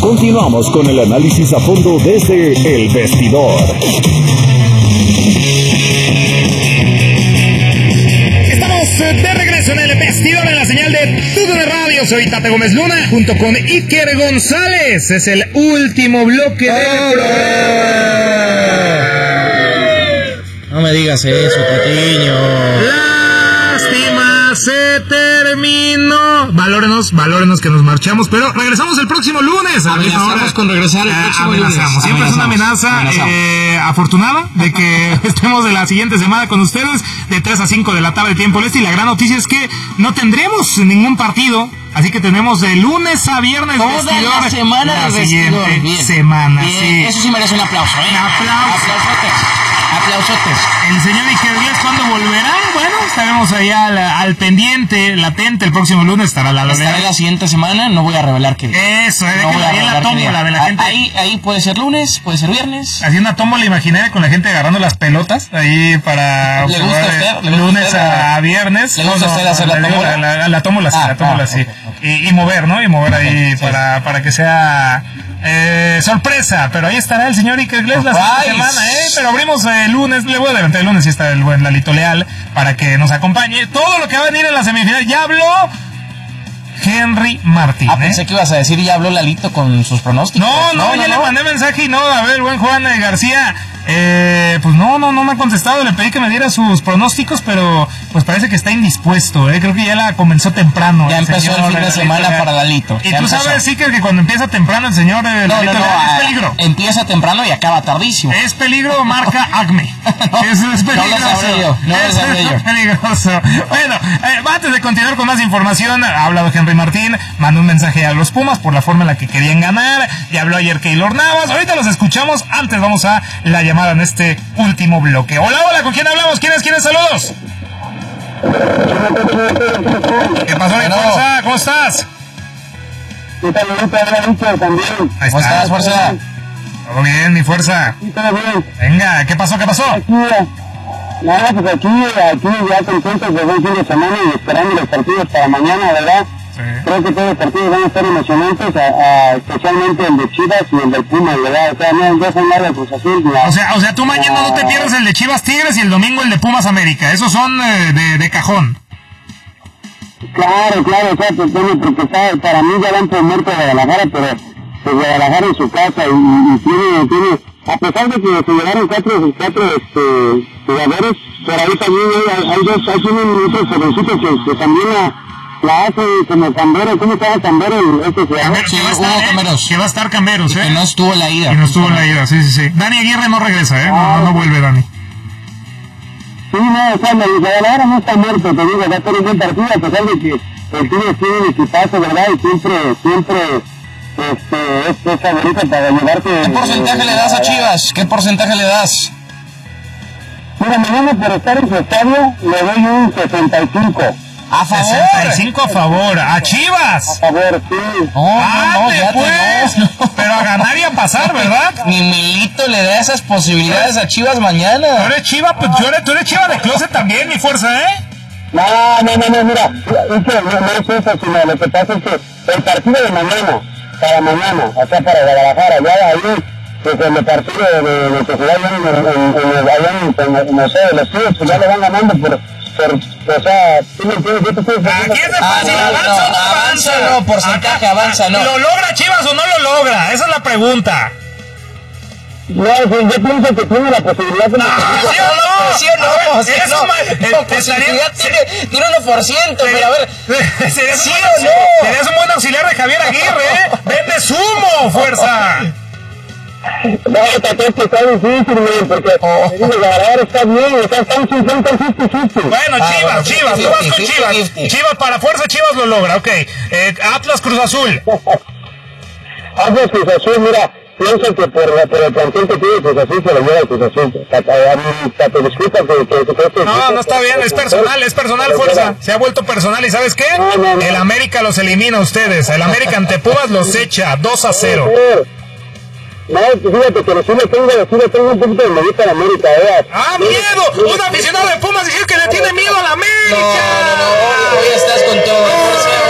Continuamos con el análisis a fondo desde El Vestidor. Estamos de regreso en El Vestidor, en la señal de TUDN Radio. Soy Tate Gómez Luna, junto con Iker González. Es el último bloque del programa. No me digas eso, Patiño. Lástima, se terminó. Valórenos que nos marchamos, pero regresamos el próximo lunes. Amenazamos con regresar el próximo lunes. Siempre es una amenaza afortunada de que estemos de la siguiente semana con ustedes de 3 a 5 de la tarde, tiempo del este. Y la gran noticia es que no tendremos ningún partido. Así que tenemos de lunes a viernes toda Vestidor, la semana la de siguiente Vestidor. Bien. semana. Bien. Sí. Eso sí merece un aplauso, ¿eh? Un aplauso. Aplausotes. El señor Iker González, ¿cuándo volverá? Bueno, estaremos allá al pendiente, latente. El próximo lunes estará Estaré la siguiente semana, no voy a revelar qué día. Eso, no voy a ahí la tómbola de la gente. Ahí puede ser lunes, puede ser viernes. Haciendo una tómbola imaginaria con la gente agarrando las pelotas ahí para ¿Le gusta a usted? lunes a viernes. ¿Le gusta a usted hacer la tómbola? La tómbola, sí, la tómbola, sí. Okay. Y mover, ¿no? Y mover ahí para que sea sorpresa. Pero ahí estará el señor Iker González la siguiente semana, Pero abrimos el lunes, le voy a adelantar el lunes, y está el buen Lalito Leal para que nos acompañe. Todo lo que va a venir en la semifinal. Ya habló Henry Martín. Pensé que ibas a decir, ya habló Lalito con sus pronósticos. No, le mandé mensaje y no, a ver, el buen Juan García, pues no me ha contestado. Le pedí que me diera sus pronósticos, pero pues parece que está indispuesto, creo que ya la comenzó temprano. Ya empezó el fin de semana para Lalito. Y tú sabes, sí, que cuando empieza temprano el señor Lalito es peligro. Empieza temprano y acaba tardísimo. Es peligro, marca Acme. Es peligroso. No lo sabía yo. Es peligroso. Bueno, antes de continuar con más información, ha hablado Henry Martín, mandó un mensaje a los Pumas por la forma en la que querían ganar. Ya habló ayer Keylor Navas. Ahorita los escuchamos. Antes vamos a la llamada en este último bloque. Hola, ¿con quién hablamos? ¿Quiénes? Saludos. ¿Qué pasó, mi fuerza? ¿Cómo estás? ¿Qué tal, ahorita también? ¿Cómo estás, fuerza? ¿Todo bien, mi fuerza? Sí, todo bien. Venga, ¿qué pasó? Aquí, pues aquí ya contentos de buen fin de semana y esperando los partidos para mañana, ¿verdad? Sí. Creo que todos los partidos van a estar emocionantes, especialmente el de Chivas y el del Pumas, ¿verdad? O sea, no dejan nada de Cruz Azul. O sea, tú mañana no te pierdes el de Chivas Tigres y el domingo el de Pumas América. Esos son de cajón. Claro, o sea, pues, porque para mí ya van por muerto Guadalajara, pero pues Guadalajara en su casa y tiene, a pesar de que se llevaron cuatro jugadores, por ahí también hay otros jovencitos que también la hacen como Cambero. ¿Cómo estaba Cambero? Sí, hubo Camberos. Que va a estar Camberos, que no estuvo en la ida. Y no estuvo en la ida, sí. Dani Aguirre no regresa, no vuelve Dani. Sí, no, o sea, Guadalajara no está muerto, te digo, va a ser un buen partido, a pesar de que el Tigres tiene un equipazo, ¿verdad? Y siempre es favorito para llevarte. ¿Qué porcentaje le das a Chivas? ¿Qué porcentaje le das? Mira, mañana por estar en su estadio le doy un 65. ¿A favor? 65 a favor. ¿A Chivas? A favor, sí. No. Pero a ganar y a pasar, ¿verdad? Ni Milito le da esas posibilidades a Chivas mañana. ¿Tú eres Chiva? Pues tú eres Chiva de closet también, mi fuerza, No, mira, no es eso, sino lo que pasa es que el partido de mañana, o sea, para Guadalajara, ya ahí, pues el partido de que se va en no sé, los Tigres, pues ya lo van ganando o sea, ¿tú me entiendes? Yo te estoy Aquí es de fácil, avanza no, porcentaje, avanza no. ¿Lo logra Chivas o no lo logra? Esa es la pregunta. No, yo pienso que tiene la posibilidad de... ¿Sí o no? Tiene 1%, pero a ver... ¿Sí o no? Serías un buen auxiliar de Javier Aguirre, ¡Vende sumo, fuerza! No, tampoco está difícil, porque Guadalajara está bien, está un 50-50. Bueno, Chivas, tú vas con Chivas. Chivas para fuerza, Chivas lo logra, ok. Atlas Cruz Azul. Atlas Cruz Azul, mira, pienso que por el plantel que tiene Cruz Azul se lo lleva el Cruz Azul. No, está bien, es personal, fuerza. Se ha vuelto personal, ¿y sabes qué? El América los elimina a ustedes. El América ante Pumas los echa 2-0. No, fíjate que sí le tengo un poquito de miedo a la América, ¡miedo! Un aficionado de Pumas dijo que le tiene miedo a la América. No, hoy estás con todo.